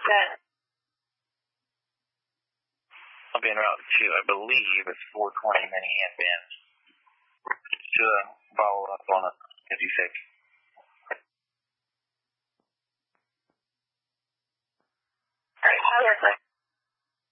set? I'll be en route to, I believe, it's 420 Mini and Benz. To follow up on a 56.